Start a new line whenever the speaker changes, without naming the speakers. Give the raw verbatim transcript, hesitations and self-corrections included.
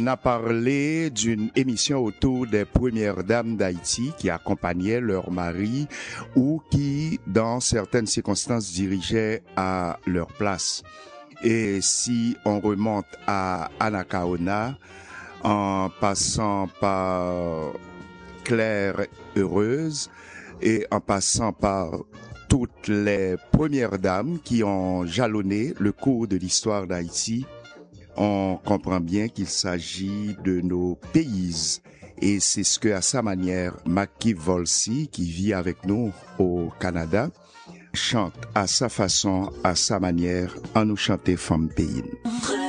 on a parlé d'une émission autour des premières dames d'Haïti qui accompagnaient leur mari ou qui, dans certaines circonstances, dirigeaient à leur place. Et si on remonte à Anna Kaona, en passant par Claire Heureuse et en passant par toutes les premières dames qui ont jalonné le cours de l'histoire d'Haïti, on comprend bien qu'il s'agit de nos pays. Et c'est ce que, à sa manière, Maki Volsi, qui vit avec nous au Canada, chante à sa façon, à sa manière, en nous chanter Femme Pays.